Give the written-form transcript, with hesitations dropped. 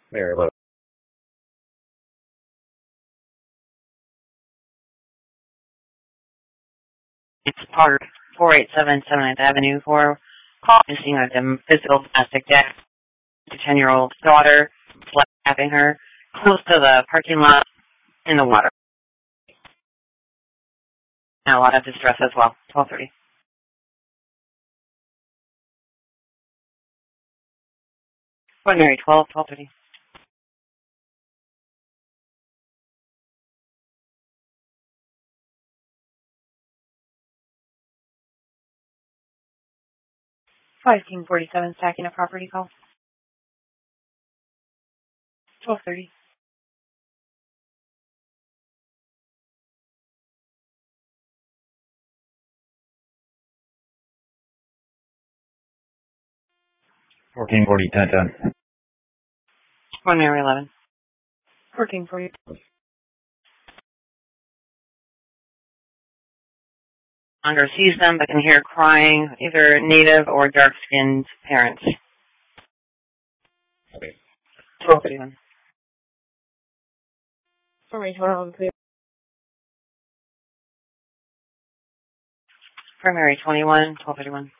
Very low. It's Park, 487 7th Avenue for call missing a physical domestic death to 10-year-old daughter, slapping her close to the parking lot in the water. And a lot of distress as well. 12:30. Ordinary 12:30. 1547 stacking a property call. 12:30. 1440, 1010. Ordinary 11. 1440. Hunger sees them but can hear crying, either native or dark-skinned parents. 12:31. Primary 21, 12:31.